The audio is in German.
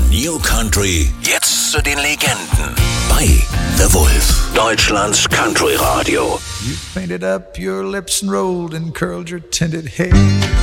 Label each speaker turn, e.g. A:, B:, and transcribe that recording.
A: New Country, jetzt zu den Legenden. Bei The Wolf, Deutschlands Country Radio.
B: You painted up your lips and rolled and curled your tinted hair.